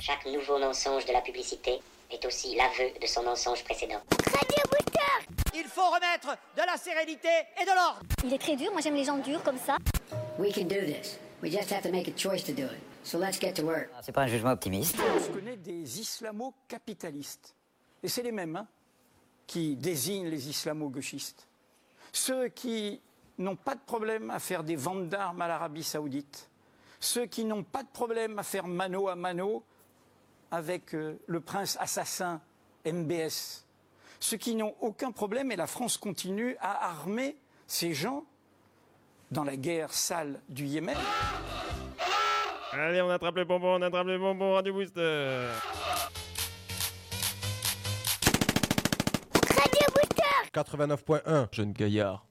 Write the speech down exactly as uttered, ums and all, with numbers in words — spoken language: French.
Chaque nouveau mensonge de la publicité est aussi l'aveu de son mensonge précédent. Radio Booster. Il faut remettre de la sérénité et de l'ordre. Il est très dur, moi j'aime les gens durs comme ça. We can do this. We just have to make a choice to do it. So let's get to work. C'est pas un jugement optimiste. Je connais des islamo-capitalistes. Et c'est les mêmes hein, qui désignent les islamo-gauchistes. Ceux qui n'ont pas de problème à faire des ventes d'armes à l'Arabie Saoudite. Ceux qui n'ont pas de problème à faire mano à mano avec euh, le prince assassin M B S. Ceux qui n'ont aucun problème, et la France continue à armer ces gens dans la guerre sale du Yémen. Allez, on attrape le bonbon, on attrape le bonbon, Radio Booster. Radio Booster. quatre-vingt-neuf point un, Jeune gaillard.